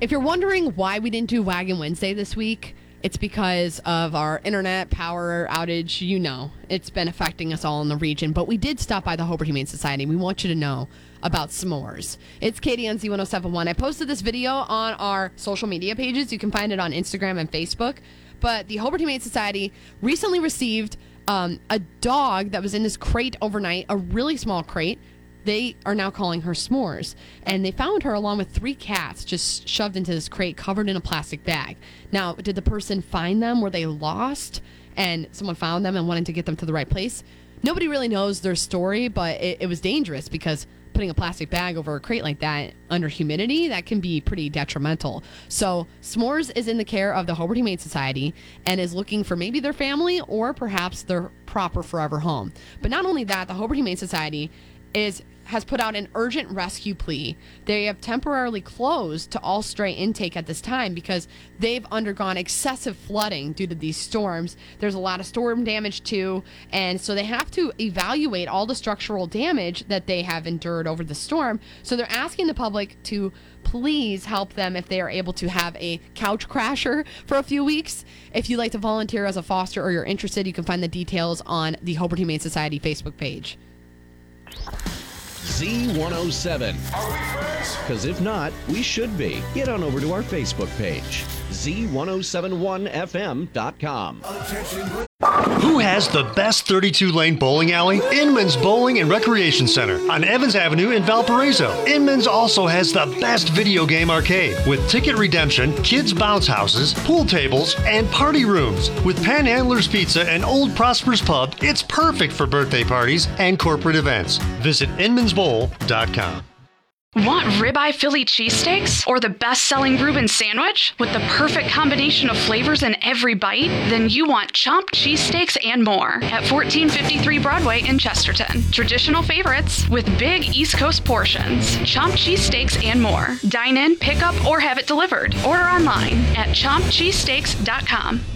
If you're wondering why we didn't do Wagon Wednesday this week, it's because of our internet power outage. You know, it's been affecting us all in the region. But we did stop by the Hobart Humane Society. We want you to know about s'mores. It's Katie on Z1071. I posted this video on our social media pages. You can find it on Instagram and Facebook. But the Hobart Humane Society recently received a dog that was in this crate overnight, a really small crate. They are now calling her S'mores. And they found her along with 3 cats just shoved into this crate covered in a plastic bag. Now, did the person find them? Were they lost? And someone found them and wanted to get them to the right place? Nobody really knows their story, but it was dangerous because putting a plastic bag over a crate like that under humidity, that can be pretty detrimental. So S'mores is in the care of the Hobart Humane Society and is looking for maybe their family or perhaps their proper forever home. But not only that, the Hobart Humane Society has put out an urgent rescue plea. They have temporarily closed to all stray intake at this time because they've undergone excessive flooding due to these storms. There's a lot of storm damage too, and so they have to evaluate all the structural damage that they have endured over the storm. So they're asking the public to please help them if they are able to have a couch crasher for a few weeks. If you'd like to volunteer as a foster or you're interested, you can find the details on the Hobart Humane Society Facebook page. Z107. Are we friends? Because if not, we should be. Get on over to our Facebook page, Z1071FM.com. Attention. Who has the best 32-lane bowling alley? Inman's Bowling and Recreation Center on Evans Avenue in Valparaiso. Inman's also has the best video game arcade with ticket redemption, kids bounce houses, pool tables, and party rooms. With Panhandler's Pizza and Old Prosper's Pub, it's perfect for birthday parties and corporate events. Visit inmansbowl.com. Want ribeye Philly cheesesteaks or the best-selling Reuben sandwich with the perfect combination of flavors in every bite? Then you want Chomp cheesesteaks and more at 1453 Broadway in Chesterton. Traditional favorites with big East Coast portions. Chomp cheesesteaks and more. Dine in, pick up, or have it delivered. Order online at chompcheesesteaks.com.